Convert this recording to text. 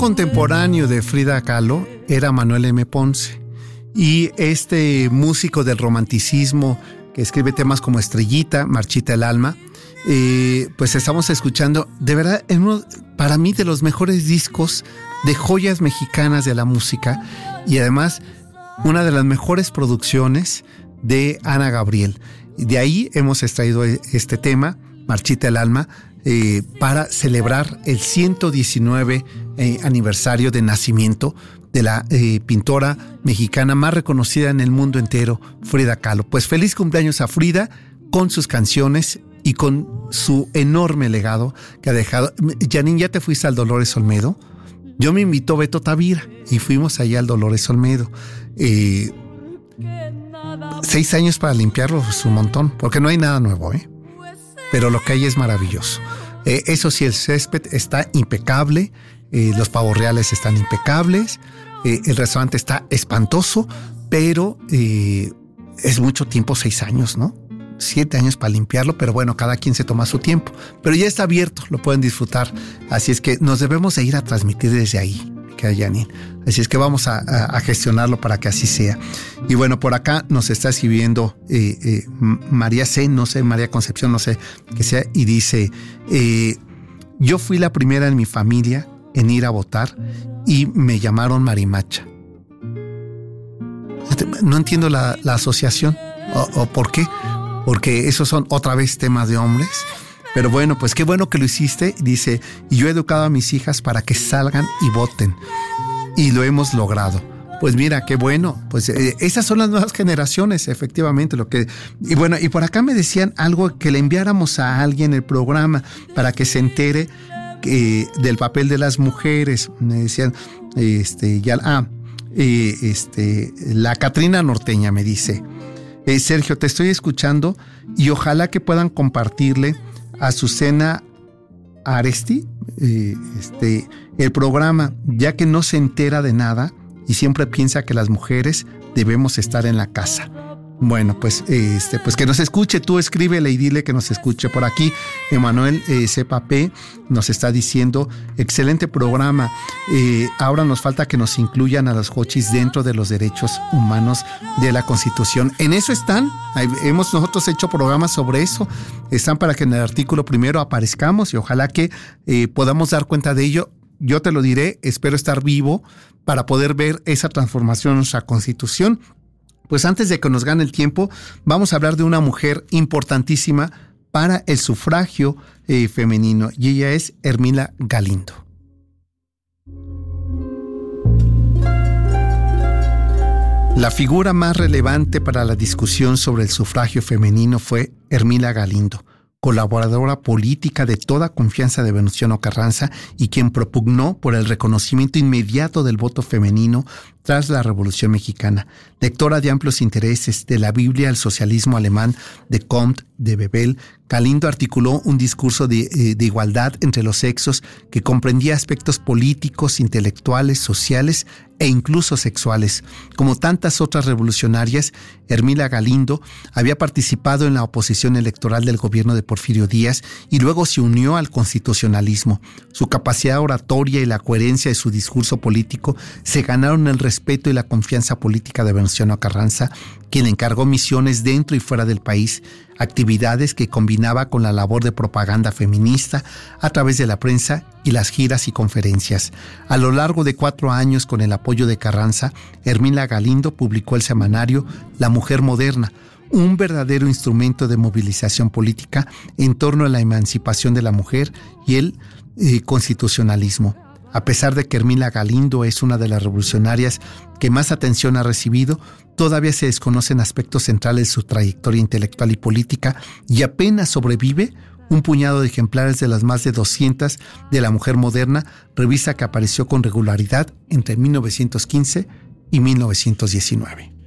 contemporáneo de Frida Kahlo era Manuel M. Ponce, y este músico del romanticismo que escribe temas como Estrellita, Marchita el alma, pues estamos escuchando, de verdad, en uno, para mí, de los mejores discos de joyas mexicanas de la música, y además una de las mejores producciones de Ana Gabriel. De ahí hemos extraído este tema, Marchita el alma, para celebrar el 119 aniversario de nacimiento de la pintora mexicana más reconocida en el mundo entero, Frida Kahlo. Pues feliz cumpleaños a Frida, con sus canciones y con su enorme legado que ha dejado. Janine, ¿ya te fuiste al Dolores Olmedo? Yo me invitó Beto Tavira y fuimos allá al Dolores Olmedo. 6 años para limpiarlo es un montón, porque no hay nada nuevo, pero lo que hay es maravilloso. Eso sí, el césped está impecable, los pavos reales están impecables, el restaurante está espantoso, pero es mucho tiempo, 6 años, ¿no? 7 años para limpiarlo, pero bueno, cada quien se toma su tiempo. Pero ya está abierto, lo pueden disfrutar. Así es que nos debemos de ir a transmitir desde ahí, que Janine. Así es que vamos a gestionarlo para que así sea. Y bueno, por acá nos está escribiendo María C, no sé, María Concepción, no sé qué sea, y dice, yo fui la primera en mi familia en ir a votar y me llamaron Marimacha. No entiendo la asociación o por qué, porque esos son otra vez temas de hombres. Pero bueno, pues qué bueno que lo hiciste. Dice, y yo he educado a mis hijas para que salgan y voten. Y lo hemos logrado. Pues mira, qué bueno. Pues esas son las nuevas generaciones, efectivamente. Y bueno, y por acá me decían algo que le enviáramos a alguien el programa para que se entere del papel de las mujeres. Me decían, la Catrina Norteña me dice, Sergio, te estoy escuchando y ojalá que puedan compartirle a Azucena Aresti el programa, ya que no se entera de nada y siempre piensa que las mujeres debemos estar en la casa. Bueno, pues que nos escuche, tú escríbele y dile que nos escuche. Por aquí Emanuel Cepapé nos está diciendo, excelente programa, ahora nos falta que nos incluyan a los jochis dentro de los derechos humanos de la Constitución. En eso están, hemos nosotros hecho programas sobre eso, están para que en el artículo primero aparezcamos y ojalá que podamos dar cuenta de ello. Yo te lo diré, espero estar vivo para poder ver esa transformación en nuestra Constitución. Pues antes de que nos gane el tiempo, vamos a hablar de una mujer importantísima para el sufragio femenino, y ella es Hermila Galindo. La figura más relevante para la discusión sobre el sufragio femenino fue Hermila Galindo, colaboradora política de toda confianza de Venustiano Carranza y quien propugnó por el reconocimiento inmediato del voto femenino tras la Revolución Mexicana. Lectora de amplios intereses de la Biblia al socialismo alemán de Comte de Bebel, Galindo articuló un discurso de igualdad entre los sexos que comprendía aspectos políticos, intelectuales, sociales e incluso sexuales. Como tantas otras revolucionarias, Hermila Galindo había participado en la oposición electoral del gobierno de Porfirio Díaz y luego se unió al constitucionalismo. Su capacidad oratoria y la coherencia de su discurso político se ganaron el respeto y la confianza política de Venustiano Carranza, quien encargó misiones dentro y fuera del país, actividades que combinaba con la labor de propaganda feminista a través de la prensa y las giras y conferencias. A lo largo de 4 años, con el apoyo de Carranza, Hermila Galindo publicó el semanario La Mujer Moderna, un verdadero instrumento de movilización política en torno a la emancipación de la mujer y el constitucionalismo. A pesar de que Hermila Galindo es una de las revolucionarias que más atención ha recibido, todavía se desconocen aspectos centrales de su trayectoria intelectual y política y apenas sobrevive un puñado de ejemplares de las más de 200 de La Mujer Moderna, revista que apareció con regularidad entre 1915 y 1919.